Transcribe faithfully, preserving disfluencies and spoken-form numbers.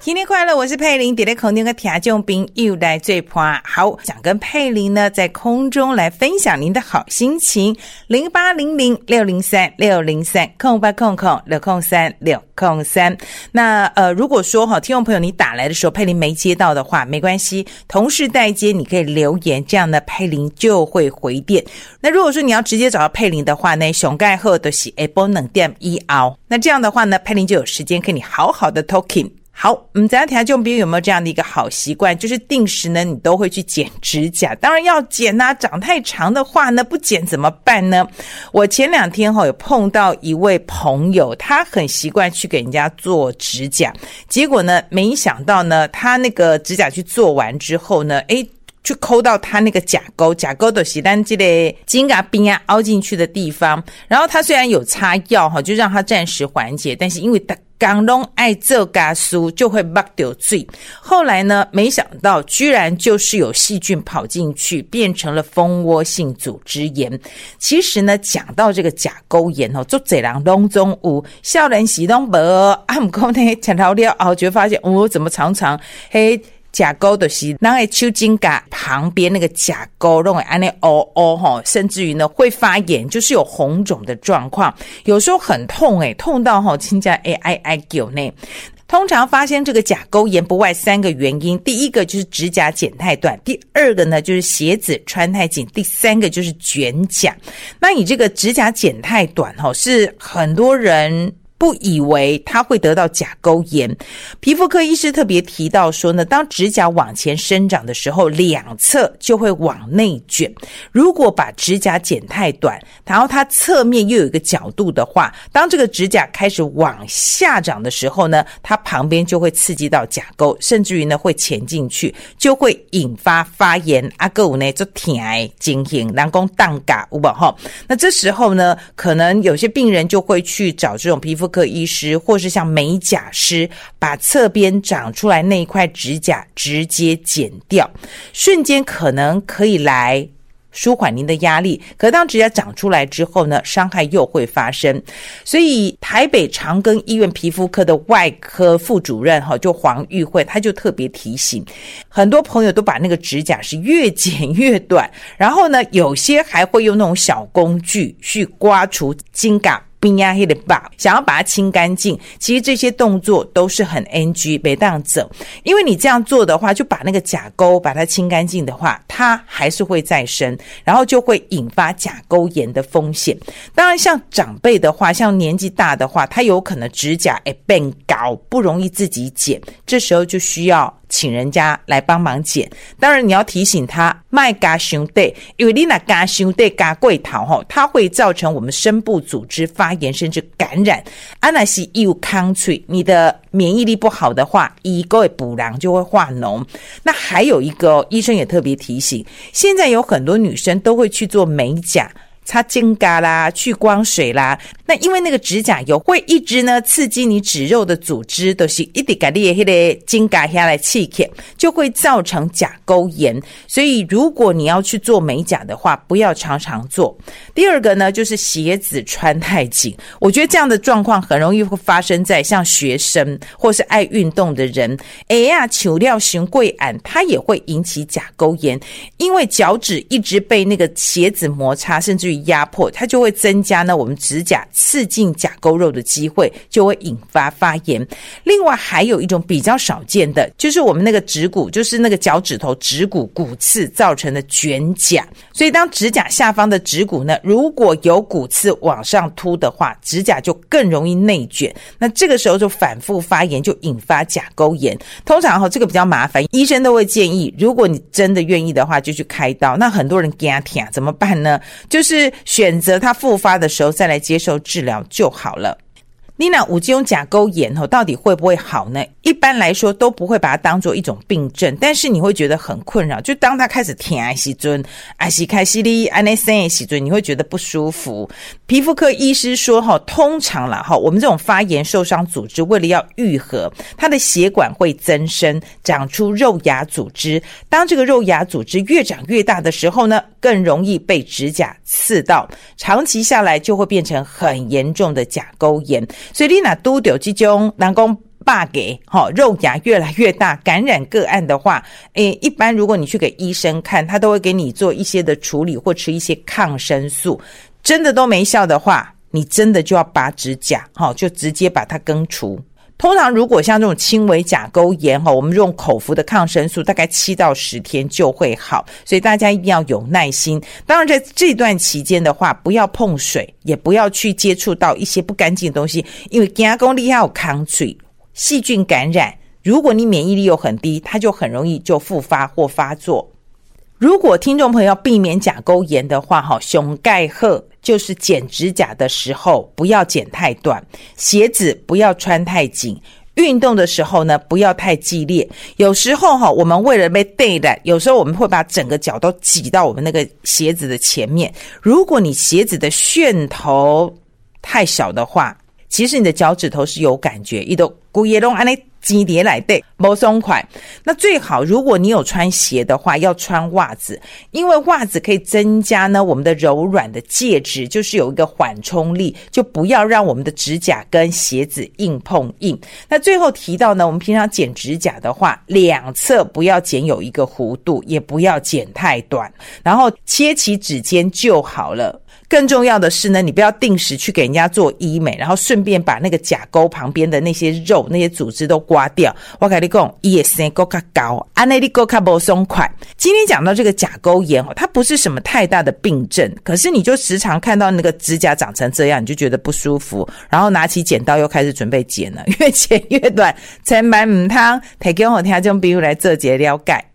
新年快乐，我是佩玲，在空中的听众朋友来最伴。好，想跟佩玲呢在空中来分享您的好心情。零八零零六零三六零三空八空空六空三六空三。那呃，如果说哈，听众朋友你打来的时候佩玲没接到的话，没关系，同事代接，你可以留言，这样呢佩玲就会回电。那如果说你要直接找到佩玲的话呢，上盖后都是下晡两点以后，那这样的话呢，佩玲就有时间跟你好好的 talking。好，我们大家听众朋友有没有这样的一个好习惯，就是定时呢你都会去剪指甲，当然要剪啊，长太长的话呢不剪怎么办呢？我前两天齁有碰到一位朋友，他很习惯去给人家做指甲，结果呢没想到呢他那个指甲去做完之后呢，诶去抠到他那个甲沟，甲沟的是咱这个指甲边啊凹进去的地方，然后他虽然有擦药齁，就让他暂时缓解，但是因为他刚拢爱做家事就会目到水，后来呢没想到居然就是有细菌跑进去，变成了蜂窝性组织炎。其实呢讲到这个甲沟炎哦，做这人拢总有，少年时拢无啊，不过呢吃到了后就发现哦，怎么常常嘿甲沟就是咱的手指甲旁边那个甲沟都会安尼凹凹齁，甚至于呢会发炎，就是有红肿的状况，有时候很痛诶，痛到齁真的会哀哀叫呢。通常发现这个甲沟炎不外三个原因，第一个就是指甲剪太短，第二个呢就是鞋子穿太紧，第三个就是卷甲。那你这个指甲剪太短齁，是很多人不以为他会得到甲沟炎。皮肤科医师特别提到说呢，当指甲往前生长的时候，两侧就会往内卷。如果把指甲剪太短，然后它侧面又有一个角度的话，当这个指甲开始往下长的时候呢，它旁边就会刺激到甲沟，甚至于呢会潜进去，就会引发发炎。啊还有呢就痛的情形，人讲当甲有没有？那这时候呢，可能有些病人就会去找这种皮肤科医师，或是像美甲师，把侧边长出来那一块指甲直接剪掉，瞬间可能可以来舒缓您的压力，可当指甲长出来之后呢，伤害又会发生。所以台北长庚医院皮肤科的外科副主任就黄玉慧，他就特别提醒很多朋友都把那个指甲是越剪越短，然后呢有些还会用那种小工具去刮除指甲想要把它清干净，其实这些动作都是很 N G 不当走，因为你这样做的话，就把那个甲沟把它清干净的话，它还是会再生，然后就会引发甲沟炎的风险。当然像长辈的话，像年纪大的话，他有可能指甲会变高，不容易自己剪，这时候就需要请人家来帮忙剪。当然你要提醒他别加伤短，因为你若加伤短加过头，它会造成我们深部组织发炎甚至感染。啊那是有抗脆，你的免疫力不好的话，一个补囊就会化脓。那还有一个医生也特别提醒，现在有很多女生都会去做美甲，擦指甲啦，去光水啦，那因为那个指甲油会一直呢刺激你指肉的组织，都是一直把你的那个指甲下来刺激，就会造成甲沟炎。所以如果你要去做美甲的话，不要常常做。第二个呢，就是鞋子穿太紧，我觉得这样的状况很容易会发生在像学生或是爱运动的人。哎呀，球料型贵矮，它也会引起甲沟炎，因为脚趾一直被那个鞋子摩擦，甚至于压迫，它就会增加呢我们指甲刺进甲沟肉的机会，就会引发发炎。另外还有一种比较少见的，就是我们那个指骨，就是那个脚趾头指骨骨刺造成的卷甲。所以当指甲下方的指骨呢，如果有骨刺往上凸的话，指甲就更容易内卷，那这个时候就反复发炎，就引发甲沟炎。通常、哦、这个比较麻烦，医生都会建议，如果你真的愿意的话就去开刀。那很多人怕痛怎么办呢？就是选择它复发的时候再来接受治疗就好了。你那有这种甲沟炎到底会不会好呢？一般来说都不会把它当作一种病症，但是你会觉得很困扰，就当它开始痛的时候，还是开始你这样生的时候，你会觉得不舒服。皮肤科医师说通常啦，我们这种发炎受伤组织为了要愈合，它的血管会增生，长出肉芽组织。当这个肉芽组织越长越大的时候呢，更容易被指甲刺到，长期下来就会变成很严重的甲沟炎。所以你若遇到这种人说霸给齁肉芽越来越大，感染个案的话，诶一般如果你去给医生看，他都会给你做一些的处理或吃一些抗生素，真的都没效的话，你真的就要拔指甲齁，就直接把它根除。通常如果像这种轻微甲沟炎我们用口服的抗生素大概七到十天就会好，所以大家一定要有耐心。当然在这段期间的话，不要碰水，也不要去接触到一些不干净的东西，因为牙沟里还有抗水细菌感染，如果你免疫力又很低，它就很容易就复发或发作。如果听众朋友要避免甲沟炎的话，上盖好就是剪指甲的时候不要剪太短，鞋子不要穿太紧，运动的时候呢不要太激烈。有时候我们为了被对的，有时候我们会把整个脚都挤到我们那个鞋子的前面，如果你鞋子的楦头太小的话，其实你的脚趾头是有感觉，它都整个都这样挤在里面不松快。那最好如果你有穿鞋的话，要穿袜子，因为袜子可以增加呢我们的柔软的介质，就是有一个缓冲力，就不要让我们的指甲跟鞋子硬碰硬。那最后提到呢，我们平常剪指甲的话，两侧不要剪有一个弧度，也不要剪太短，然后切起指尖就好了。更重要的是呢，你不要定时去给人家做医美，然后顺便把那个甲沟旁边的那些肉那些组织都刮掉。我跟你讲，它会生更加高，这样你更加不松快。今天讲到这个甲沟炎，它不是什么太大的病症，可是你就时常看到那个指甲长成这样，你就觉得不舒服，然后拿起剪刀又开始准备剪了，越剪越短，千万不能提供给听众朋友来做一个了解。